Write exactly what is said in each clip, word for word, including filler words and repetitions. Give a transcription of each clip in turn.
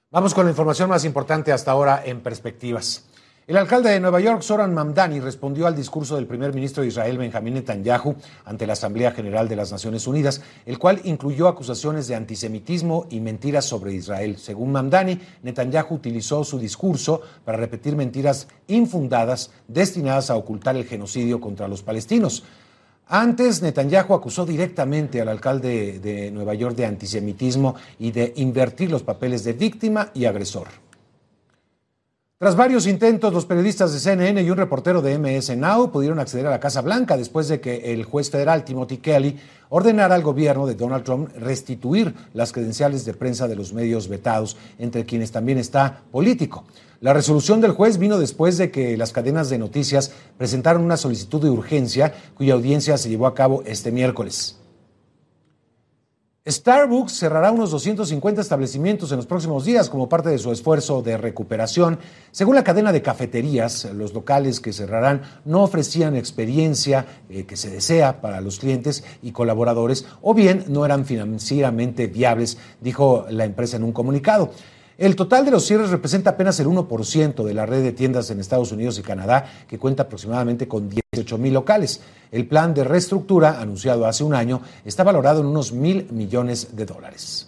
Vamos con la información más importante hasta ahora en Perspectivas. El alcalde de Nueva York, Zohran Mamdani, respondió al discurso del primer ministro de Israel, Benjamín Netanyahu, ante la Asamblea General de las Naciones Unidas, el cual incluyó acusaciones de antisemitismo y mentiras sobre Israel. Según Mamdani, Netanyahu utilizó su discurso para repetir mentiras infundadas destinadas a ocultar el genocidio contra los palestinos. Antes, Netanyahu acusó directamente al alcalde de Nueva York de antisemitismo y de invertir los papeles de víctima y agresor. Tras varios intentos, los periodistas de C N N y un reportero de M S Now pudieron acceder a la Casa Blanca después de que el juez federal Timothy Kelly ordenara al gobierno de Donald Trump restituir las credenciales de prensa de los medios vetados, entre quienes también está Político. La resolución del juez vino después de que las cadenas de noticias presentaron una solicitud de urgencia cuya audiencia se llevó a cabo este miércoles. Starbucks cerrará unos doscientos cincuenta establecimientos en los próximos días como parte de su esfuerzo de recuperación. Según la cadena de cafeterías, los locales que cerrarán no ofrecían experiencia eh, que se desea para los clientes y colaboradores, o bien no eran financieramente viables, dijo la empresa en un comunicado. El total de los cierres representa apenas el uno por ciento de la red de tiendas en Estados Unidos y Canadá, que cuenta aproximadamente con dieciocho mil locales. El plan de reestructura, anunciado hace un año, está valorado en unos mil millones de dólares.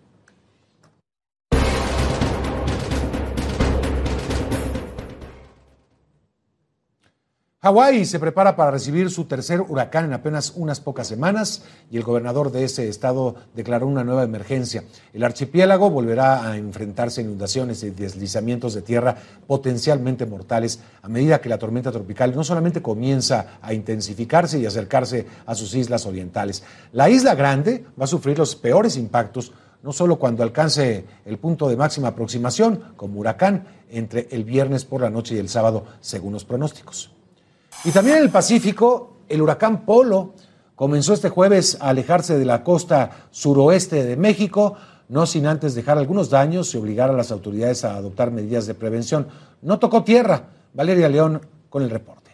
Hawái se prepara para recibir su tercer huracán en apenas unas pocas semanas y el gobernador de ese estado declaró una nueva emergencia. El archipiélago volverá a enfrentarse a inundaciones y deslizamientos de tierra potencialmente mortales a medida que la tormenta tropical no solamente comienza a intensificarse y acercarse a sus islas orientales. La Isla Grande va a sufrir los peores impactos, no solo cuando alcance el punto de máxima aproximación como huracán entre el viernes por la noche y el sábado, según los pronósticos. Y también en el Pacífico, el huracán Polo comenzó este jueves a alejarse de la costa suroeste de México, no sin antes dejar algunos daños y obligar a las autoridades a adoptar medidas de prevención. No tocó tierra. Valeria León con el reporte.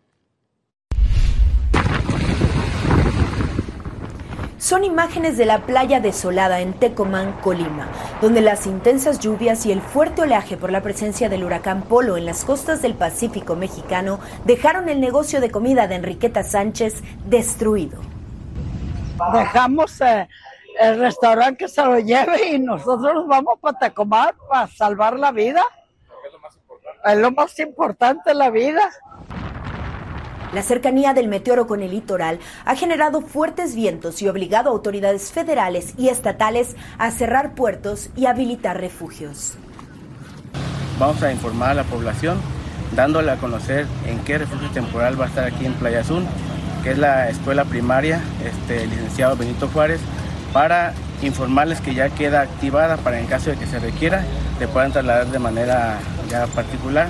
Son imágenes de la playa desolada en Tecomán, Colima, donde las intensas lluvias y el fuerte oleaje por la presencia del huracán Polo en las costas del Pacífico mexicano dejaron el negocio de comida de Enriqueta Sánchez destruido. Dejamos eh, el restaurante que se lo lleve y nosotros nos vamos para Tecomán para salvar la vida. Es lo más importante. Es lo más importante, la vida. La cercanía del meteoro con el litoral ha generado fuertes vientos y obligado a autoridades federales y estatales a cerrar puertos y habilitar refugios. Vamos a informar a la población, dándole a conocer en qué refugio temporal va a estar aquí en Playa Azul, que es la escuela primaria, este, licenciado Benito Juárez, para informarles que ya queda activada para en caso de que se requiera, se puedan trasladar de manera ya particular.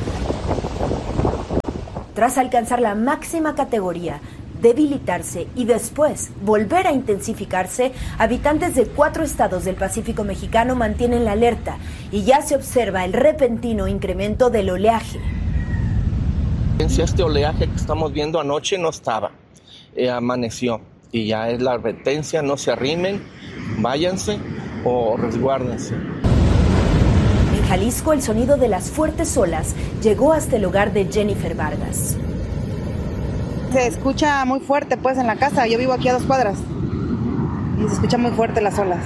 Tras alcanzar la máxima categoría, debilitarse y después volver a intensificarse, habitantes de cuatro estados del Pacífico mexicano mantienen la alerta y ya se observa el repentino incremento del oleaje. Este oleaje que estamos viendo anoche no estaba, eh, amaneció y ya es la advertencia, no se arrimen, váyanse o resguárdense. En Jalisco, el sonido de las fuertes olas llegó hasta el hogar de Jennifer Vargas. Se escucha muy fuerte pues en la casa, yo vivo aquí a dos cuadras y se escucha muy fuerte las olas.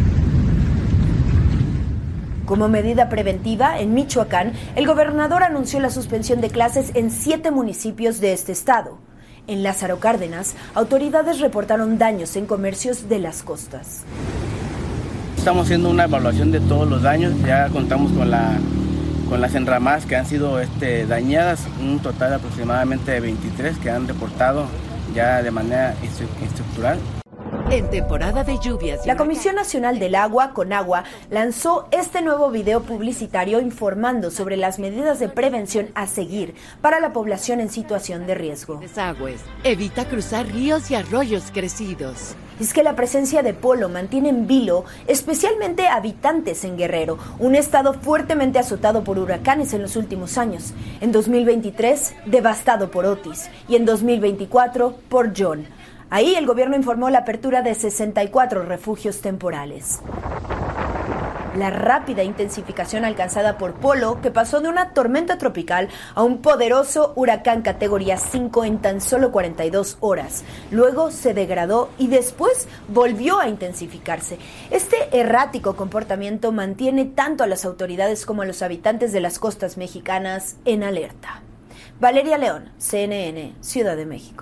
Como medida preventiva, en Michoacán, el gobernador anunció la suspensión de clases en siete municipios de este estado. En Lázaro Cárdenas, autoridades reportaron daños en comercios de las costas. Estamos haciendo una evaluación de todos los daños, ya contamos con, la, con las enramadas que han sido este, dañadas, un total de aproximadamente veintitrés que han reportado ya de manera estructural. En temporada de lluvias. La Comisión Nacional del Agua, Conagua, lanzó este nuevo video publicitario informando sobre las medidas de prevención a seguir para la población en situación de riesgo. Desagües. Evita cruzar ríos y arroyos crecidos. Es que la presencia de Polo mantiene en vilo especialmente habitantes en Guerrero, un estado fuertemente azotado por huracanes en los últimos años. En dos mil veintitrés, devastado por Otis, y en dos mil veinticuatro, por John. Ahí el gobierno informó la apertura de sesenta y cuatro refugios temporales. la rápida intensificación alcanzada por Polo, que pasó de una tormenta tropical a un poderoso huracán categoría cinco en tan solo cuarenta y dos horas. Luego se degradó y después volvió a intensificarse. Este errático comportamiento mantiene tanto a las autoridades como a los habitantes de las costas mexicanas en alerta. Valeria León, C N N, Ciudad de México.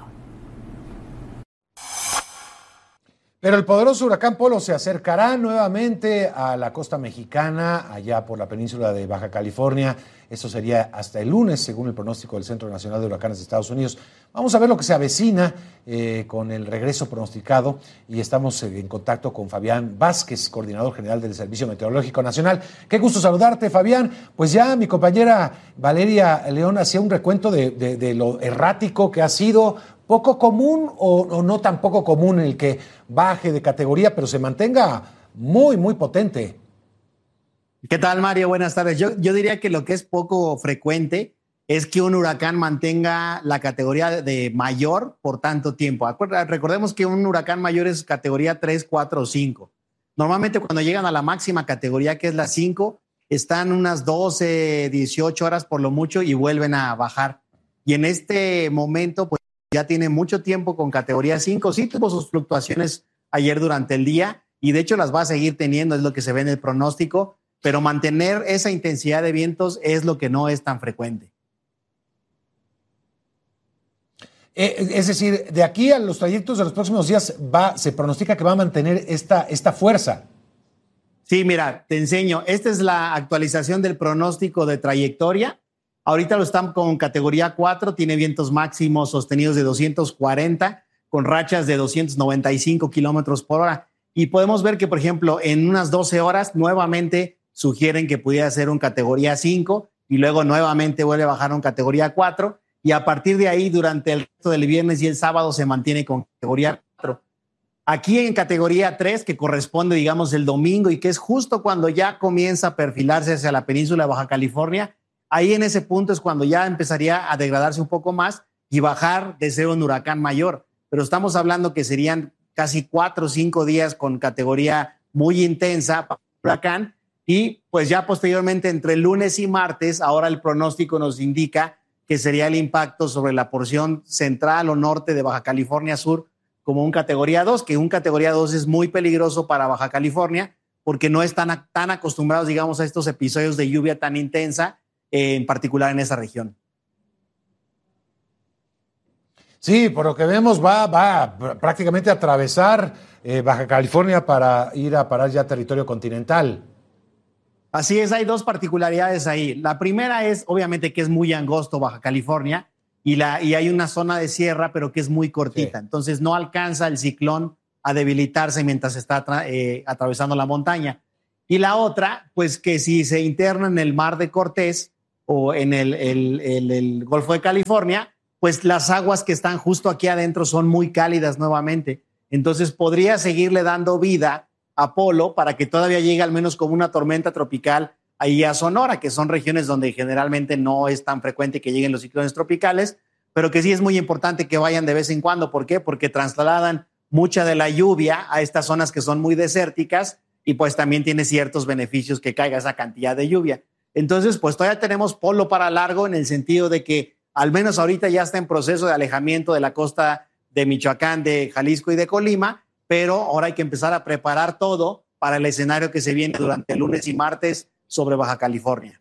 Pero el poderoso huracán Polo se acercará nuevamente a la costa mexicana, allá por la península de Baja California. Eso sería hasta el lunes, según el pronóstico del Centro Nacional de Huracanes de Estados Unidos. Vamos a ver lo que se avecina eh, con el regreso pronosticado y estamos eh, en contacto con Fabián Vázquez, coordinador general del Servicio Meteorológico Nacional. Qué gusto saludarte, Fabián. Pues ya mi compañera Valeria León hacía un recuento de, de, de lo errático que ha sido. ¿Poco común o, o no tan poco común el que baje de categoría, pero se mantenga muy, muy potente? ¿Qué tal, Mario? Buenas tardes. Yo, yo diría que lo que es poco frecuente es que un huracán mantenga la categoría de mayor por tanto tiempo. Recordemos que un huracán mayor es categoría tres, cuatro o cinco. Normalmente cuando llegan a la máxima categoría, que es la cinco, están unas doce, dieciocho horas por lo mucho y vuelven a bajar. Y en este momento, pues, ya tiene mucho tiempo con categoría cinco, sí tuvo sus fluctuaciones ayer durante el día y de hecho las va a seguir teniendo, es lo que se ve en el pronóstico, pero mantener esa intensidad de vientos es lo que no es tan frecuente. Eh, es decir, de aquí a los trayectos de los próximos días va, se pronostica que va a mantener esta, esta fuerza. Sí, mira, te enseño, esta es la actualización del pronóstico de trayectoria. Ahorita lo están con categoría cuatro, tiene vientos máximos sostenidos de doscientos cuarenta, con rachas de doscientos noventa y cinco kilómetros por hora. Y podemos ver que, por ejemplo, en unas doce horas nuevamente sugieren que pudiera ser un categoría cinco y luego nuevamente vuelve a bajar a un categoría cuatro. Y a partir de ahí, durante el resto del viernes y el sábado, se mantiene con categoría cuatro. Aquí en categoría tres, que corresponde, digamos, el domingo y que es justo cuando ya comienza a perfilarse hacia la península de Baja California, ahí en ese punto es cuando ya empezaría a degradarse un poco más y bajar de ser un huracán mayor. Pero estamos hablando que serían casi cuatro o cinco días con categoría muy intensa para el huracán. Y pues ya posteriormente entre lunes y martes, ahora el pronóstico nos indica que sería el impacto sobre la porción central o norte de Baja California Sur como un categoría dos, que un categoría dos es muy peligroso para Baja California porque no están tan acostumbrados, digamos, a estos episodios de lluvia tan intensa, en particular en esa región. Sí, por lo que vemos va, va prácticamente a atravesar eh, Baja California para ir a parar ya territorio continental. Así es, hay dos particularidades ahí. La primera es, obviamente, que es muy angosto Baja California y, la, y hay una zona de sierra, pero que es muy cortita. Sí. Entonces no alcanza el ciclón a debilitarse mientras está eh, atravesando la montaña. Y la otra, pues que si se interna en el Mar de Cortés o en el, el, el, el Golfo de California, pues las aguas que están justo aquí adentro son muy cálidas nuevamente. Entonces podría seguirle dando vida a Polo para que todavía llegue al menos como una tormenta tropical ahí a Sonora, que son regiones donde generalmente no es tan frecuente que lleguen los ciclones tropicales, pero que sí es muy importante que vayan de vez en cuando. ¿Por qué? Porque trasladan mucha de la lluvia a estas zonas que son muy desérticas y pues también tiene ciertos beneficios que caiga esa cantidad de lluvia. Entonces, pues todavía tenemos Polo para largo en el sentido de que al menos ahorita ya está en proceso de alejamiento de la costa de Michoacán, de Jalisco y de Colima, pero ahora hay que empezar a preparar todo para el escenario que se viene durante el lunes y martes sobre Baja California.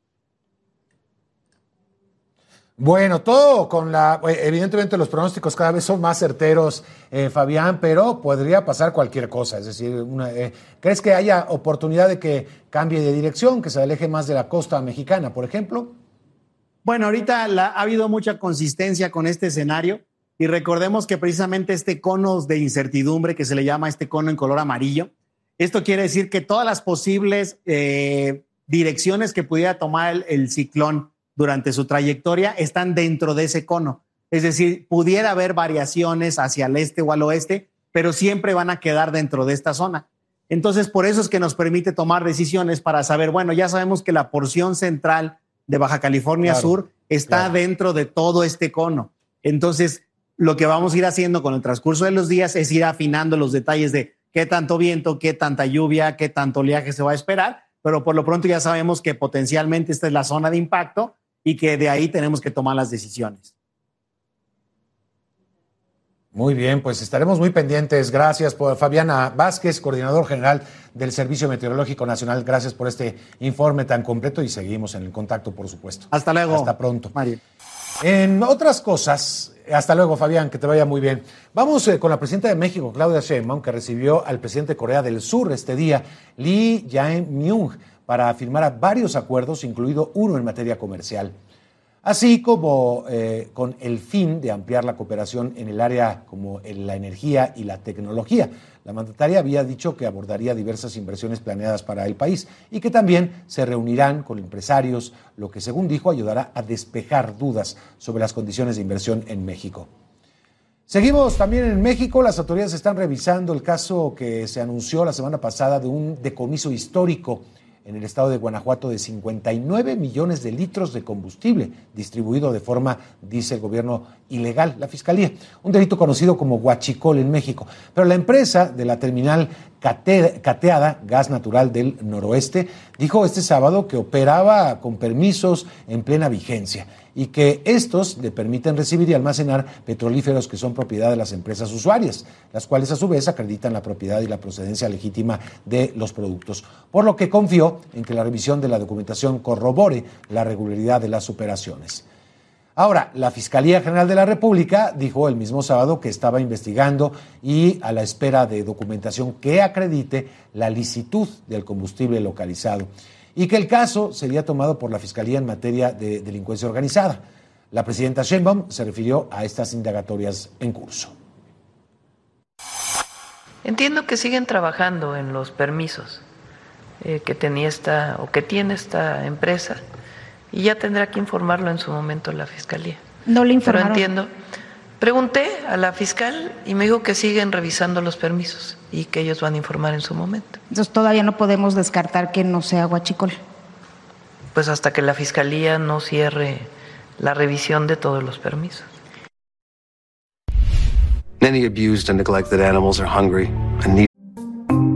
Bueno, todo con la... Evidentemente los pronósticos cada vez son más certeros, eh, Fabián, pero podría pasar cualquier cosa. Es decir, una, eh, ¿crees que haya oportunidad de que cambie de dirección, que se aleje más de la costa mexicana, por ejemplo? Bueno, ahorita la, ha habido mucha consistencia con este escenario y recordemos que precisamente este cono de incertidumbre, que se le llama este cono en color amarillo, esto quiere decir que todas las posibles eh, direcciones que pudiera tomar el, el ciclón durante su trayectoria están dentro de ese cono. Es decir, pudiera haber variaciones hacia el este o al oeste, pero siempre van a quedar dentro de esta zona. Entonces, por eso es que nos permite tomar decisiones para saber, bueno, ya sabemos que la porción central de Baja California claro, Sur está claro. dentro de todo este cono. Entonces, lo que vamos a ir haciendo con el transcurso de los días es ir afinando los detalles de qué tanto viento, qué tanta lluvia, qué tanto oleaje se va a esperar, pero por lo pronto ya sabemos que potencialmente esta es la zona de impacto y que de ahí tenemos que tomar las decisiones. Muy bien, pues estaremos muy pendientes. Gracias por Fabiana Vázquez, coordinador general del Servicio Meteorológico Nacional. Gracias por este informe tan completo y seguimos en el contacto, por supuesto. Hasta luego. Hasta pronto. Mario. En otras cosas, hasta luego, Fabián, que te vaya muy bien. Vamos eh, con la presidenta de México, Claudia Sheinbaum, que recibió al presidente de Corea del Sur este día, Lee Jae-myung, para firmar varios acuerdos, incluido uno en materia comercial. Así como eh, con el fin de ampliar la cooperación en el área como en la energía y la tecnología. La mandataria había dicho que abordaría diversas inversiones planeadas para el país y que también se reunirán con empresarios, lo que según dijo ayudará a despejar dudas sobre las condiciones de inversión en México. Seguimos también en México. Las autoridades están revisando el caso que se anunció la semana pasada de un decomiso histórico en el estado de Guanajuato de cincuenta y nueve millones de litros de combustible distribuido de forma, dice el gobierno, ilegal, la Fiscalía, un delito conocido como huachicol en México. Pero la empresa de la terminal Cate, Cateada, Gas Natural del Noroeste, dijo este sábado que operaba con permisos en plena vigencia y que estos le permiten recibir y almacenar petrolíferos que son propiedad de las empresas usuarias, las cuales a su vez acreditan la propiedad y la procedencia legítima de los productos, por lo que confió en que la revisión de la documentación corrobore la regularidad de las operaciones. Ahora, la Fiscalía General de la República dijo el mismo sábado que estaba investigando y a la espera de documentación que acredite la licitud del combustible localizado y que el caso sería tomado por la Fiscalía en materia de delincuencia organizada. La presidenta Sheinbaum se refirió a estas indagatorias en curso. Entiendo que siguen trabajando en los permisos eh, que tenía esta o que tiene esta empresa y ya tendrá que informarlo en su momento la Fiscalía. No le informaron. Pero entiendo. Pregunté a la fiscal y me dijo que siguen revisando los permisos y que ellos van a informar en su momento. Entonces todavía no podemos descartar que no sea huachicol. Pues hasta que la Fiscalía no cierre la revisión de todos los permisos. Many abused and neglected animals are hungry and need